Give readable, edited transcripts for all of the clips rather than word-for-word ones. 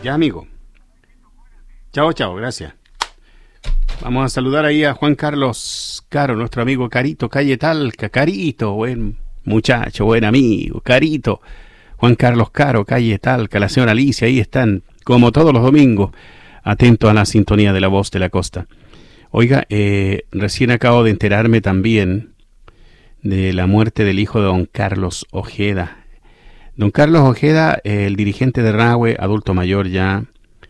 Ya, amigo. Chao, chao, gracias. Vamos a saludar ahí a Juan Carlos Caro, nuestro amigo Carito, calle Talca. Carito, buen muchacho, buen amigo, Carito. Juan Carlos Caro, calle Talca, la señora Alicia, ahí están, como todos los domingos, atentos a la sintonía de La Voz de la Costa. Oiga, recién acabo de enterarme también de la muerte del hijo de don Carlos Ojeda. Don Carlos Ojeda, el dirigente de Rahue, adulto mayor ya,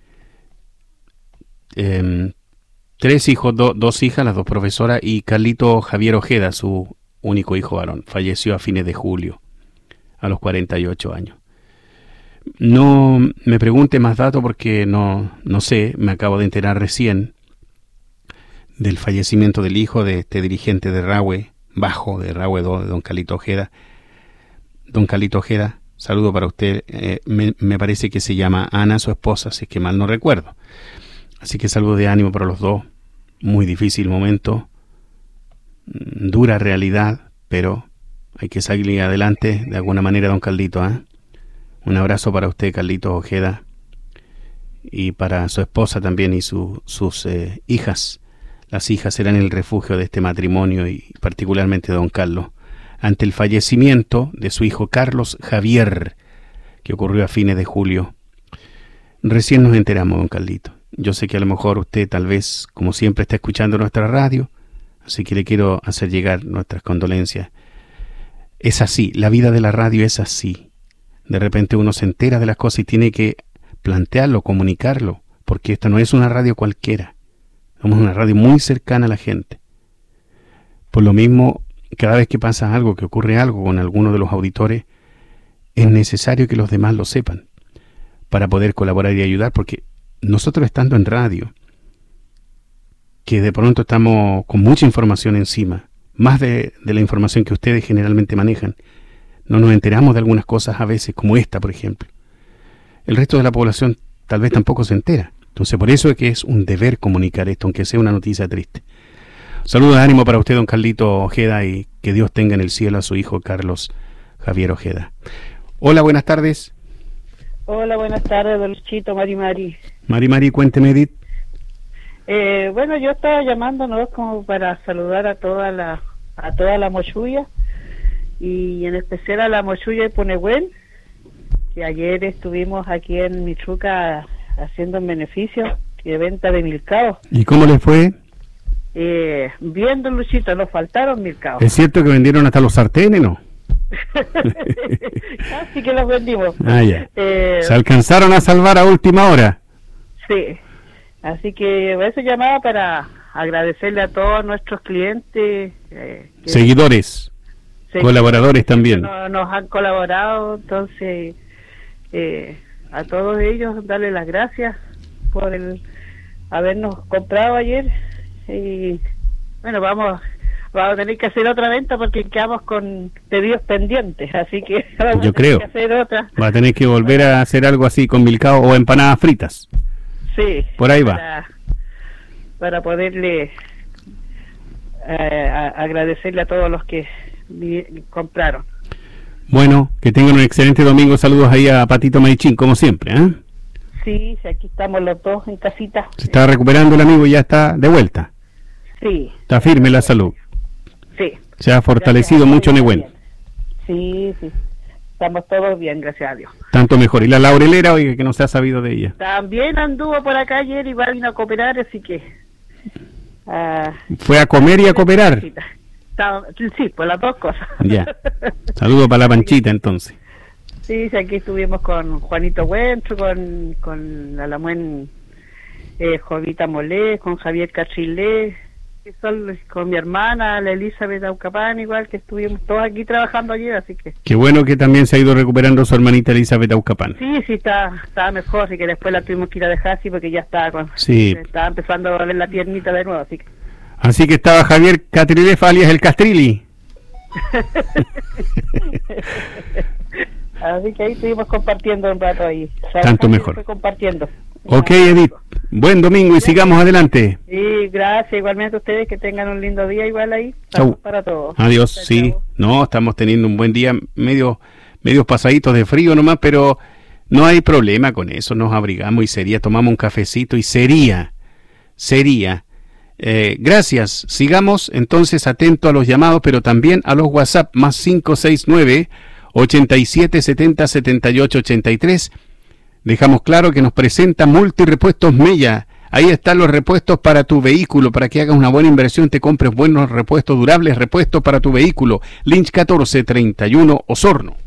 3 hijos, 2 hijas, las 2 profesoras, y Carlito Javier Ojeda, su único hijo varón, falleció a fines de julio, a los 48 años. No me pregunte más datos porque no sé, me acabo de enterar recién del fallecimiento del hijo de este dirigente de Rahue, bajo de Rahue 2, de don Carlito Ojeda. Don Carlito Ojeda, saludo para usted, me parece que se llama Ana, su esposa, si es que mal no recuerdo. Así que saludo de ánimo para los dos, muy difícil momento, dura realidad, pero hay que salir adelante de alguna manera, don Carlito, ¿eh? Un abrazo para usted, Carlito Ojeda, y para su esposa también y sus hijas. Las hijas serán el refugio de este matrimonio y particularmente de don Carlos, ante el fallecimiento de su hijo Carlos Javier, que ocurrió a fines de julio. Recién nos enteramos, don Carlito. Yo sé que a lo mejor usted tal vez, como siempre, está escuchando nuestra radio, así que le quiero hacer llegar nuestras condolencias. Es así, la vida de la radio es así. De repente uno se entera de las cosas y tiene que plantearlo, comunicarlo, porque esta no es una radio cualquiera. Somos una radio muy cercana a la gente. Por lo mismo, cada vez que pasa algo, que ocurre algo con alguno de los auditores, es necesario que los demás lo sepan para poder colaborar y ayudar, porque nosotros estando en radio, que de pronto estamos con mucha información encima, más de la información que ustedes generalmente manejan, no nos enteramos de algunas cosas a veces, como esta, por ejemplo. El resto de la población tal vez tampoco se entera. Entonces, por eso es que es un deber comunicar esto, aunque sea una noticia triste. Saludos de ánimo para usted, don Carlito Ojeda, y que Dios tenga en el cielo a su hijo Carlos Javier Ojeda. Hola, buenas tardes. Hola, buenas tardes, don Luchito, Mari. Mari, cuénteme, Edith. Bueno, yo estaba llamándonos como para saludar a toda la mochulla, y en especial a la mochulla de Punehuel, que ayer estuvimos aquí en Michuca haciendo un beneficio de venta de milcaos. ¿Y cómo les fue? Bien, don Luchito, nos faltaron milcaos. ¿Es cierto que vendieron hasta los sartenes, no? Así que los vendimos. Ah, ya. Se alcanzaron a salvar a última hora. Sí. Así que eso llamaba para agradecerle a todos nuestros clientes. Seguidores. Colaboradores también. Nos han colaborado, entonces a todos ellos darle las gracias por habernos comprado ayer. Y bueno, vamos a tener que hacer otra venta porque quedamos con pedidos pendientes, así que vamos yo a tener creo que hacer otra. Va a tener que volver a hacer algo así con milcao o empanadas fritas. Sí, por ahí va para poderle agradecerle a todos los que compraron. Bueno, que tengan un excelente domingo. Saludos ahí a Patito Maichín, como siempre, ¿eh? Sí, aquí estamos los dos en casita. Se está recuperando el amigo y ya está de vuelta. Sí. Está firme la salud. Sí. Se ha fortalecido mucho Nehuen. Sí. Estamos todos bien, gracias a Dios. Tanto mejor. Y la Laurelera, oiga, que no se ha sabido de ella. También anduvo por acá ayer y vino a cooperar, así que... ¿Fue a comer y a cooperar? Sí, pues las dos cosas. Ya. Saludo para la Panchita, entonces. Sí, aquí estuvimos con Juanito Huentro, con la Lamuen Jovita Molé, con Javier Cachilé, con mi hermana, la Elizabeth Aucapán, igual que estuvimos todos aquí trabajando ayer, así que... Qué bueno que también se ha ido recuperando su hermanita Elizabeth Aucapán. Sí, estaba mejor, así que después la tuvimos que ir a dejar, sí, porque ya estaba estaba empezando a doler la piernita de nuevo, así que... Así que estaba Javier Catrilef, alias el Castrilli. Así que ahí estuvimos compartiendo un rato ahí. Tanto mejor. Compartiendo. Ok, Edith. Buen domingo y sigamos adelante. Sí, gracias. Igualmente a ustedes, que tengan un lindo día igual ahí. Chau. Para todos. Adiós. Sí. Chau. No, estamos teniendo un buen día, medios pasaditos de frío nomás, pero No hay problema con eso, nos abrigamos y sería, tomamos un cafecito y sería. Gracias, sigamos entonces atento a los llamados, pero también a los WhatsApp, más 569-8770-7883. Dejamos claro que nos presenta Multirepuestos Mella. Ahí están los repuestos para tu vehículo, para que hagas una buena inversión, te compres buenos repuestos durables, repuestos para tu vehículo. Lynch 1431, Osorno.